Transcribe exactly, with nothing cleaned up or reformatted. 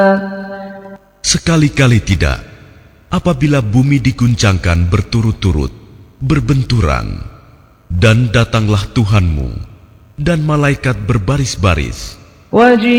Sekali-kali tidak, apabila bumi diguncangkan berturut-turut, berbenturan, dan datanglah Tuhanmu, dan malaikat berbaris-baris,